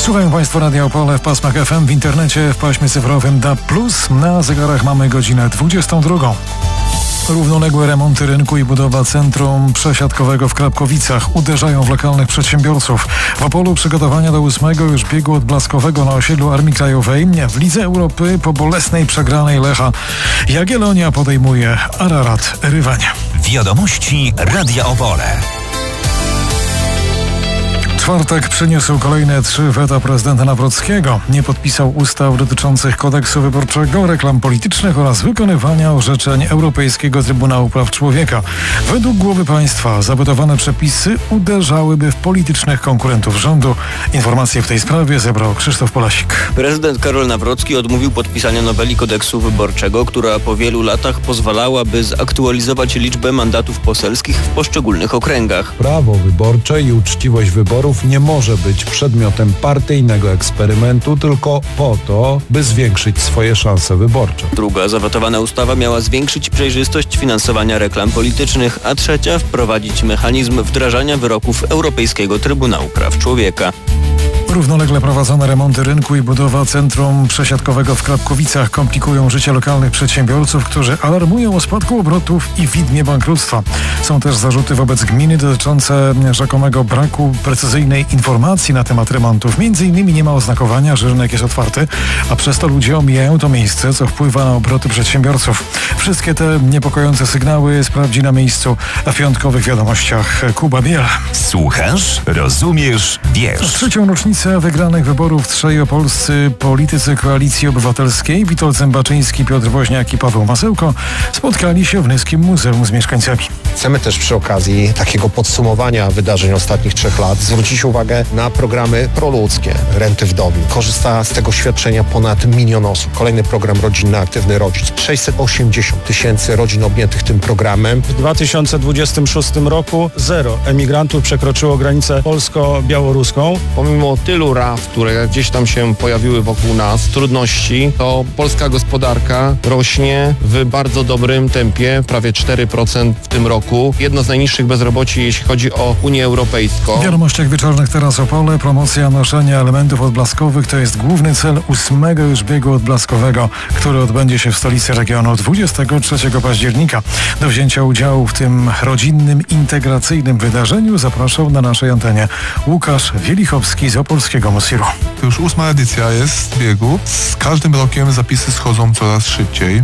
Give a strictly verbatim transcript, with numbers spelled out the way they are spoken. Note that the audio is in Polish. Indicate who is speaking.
Speaker 1: Słuchają Państwo Radia Opole w pasmach F M, w internecie, w paśmie cyfrowym D A B plus. Na zegarach mamy godzinę dwudziestą drugą. Równoległe remonty rynku i budowa centrum przesiadkowego w Krapkowicach uderzają w lokalnych przedsiębiorców. W Opolu przygotowania do ósmego już biegu odblaskowego na osiedlu Armii Krajowej. W Lidze Europy po bolesnej przegranej Lecha Jagiellonia podejmuje Ararat Rywanie.
Speaker 2: Wiadomości Radia Opole.
Speaker 1: Czwartek przyniósł kolejne trzy weta prezydenta Nawrockiego. Nie podpisał ustaw dotyczących kodeksu wyborczego, reklam politycznych oraz wykonywania orzeczeń Europejskiego Trybunału Praw Człowieka. Według głowy państwa zawetowane przepisy uderzałyby w politycznych konkurentów rządu. Informacje w tej sprawie zebrał Krzysztof Polasik.
Speaker 3: Prezydent Karol Nawrocki odmówił podpisania noweli kodeksu wyborczego, która po wielu latach pozwalałaby zaktualizować liczbę mandatów poselskich w poszczególnych okręgach.
Speaker 4: Prawo wyborcze i uczciwość wyborów nie może być przedmiotem partyjnego eksperymentu tylko po to, by zwiększyć swoje szanse wyborcze.
Speaker 3: Druga zawetowana ustawa miała zwiększyć przejrzystość finansowania reklam politycznych, a trzecia wprowadzić mechanizm wdrażania wyroków Europejskiego Trybunału Praw Człowieka.
Speaker 1: Równolegle prowadzone remonty rynku i budowa centrum przesiadkowego w Krapkowicach komplikują życie lokalnych przedsiębiorców, którzy alarmują o spadku obrotów i widmie bankructwa. Są też zarzuty wobec gminy dotyczące rzekomego braku precyzyjnej informacji na temat remontów. Między innymi nie ma oznakowania, że rynek jest otwarty, a przez to ludzie omijają to miejsce, co wpływa na obroty przedsiębiorców. Wszystkie te niepokojące sygnały sprawdzi na miejscu w piątkowych wiadomościach Kuba Biel.
Speaker 2: Słuchasz, rozumiesz, wiesz.
Speaker 1: Trzecią rocznicę wygranych wyborów trzej opolscy politycy Koalicji Obywatelskiej Witold Zębaczyński, Piotr Woźniak i Paweł Masełko spotkali się w Nyskim Muzeum z mieszkańcami.
Speaker 5: Chcemy też przy okazji takiego podsumowania wydarzeń ostatnich trzech lat zwrócić uwagę na programy proludzkie, renty wdowi. Korzysta z tego świadczenia ponad milion osób. Kolejny program rodzinny Aktywny Rodzic. sześćset osiemdziesiąt tysięcy rodzin objętych tym programem.
Speaker 6: W dwa tysiące dwudziestym szóstym roku zero emigrantów przekroczyło granicę polsko-białoruską.
Speaker 7: Pomimo tylu raf, które gdzieś tam się pojawiły wokół nas, trudności, to polska gospodarka rośnie w bardzo dobrym tempie, prawie cztery procent w tym roku. Jedno z najniższych bezroboci, jeśli chodzi o Unię Europejską.
Speaker 1: W wiadomościach wieczornych teraz Opole. Promocja noszenia elementów odblaskowych to jest główny cel ósmego już biegu odblaskowego, który odbędzie się w stolicy regionu dwudziestego trzeciego października. Do wzięcia udziału w tym rodzinnym, integracyjnym wydarzeniu zapraszał na naszej antenie Łukasz Wielichowski z Opolskiego Mosiru.
Speaker 8: To już ósma edycja jest biegu. Z każdym rokiem zapisy schodzą coraz szybciej.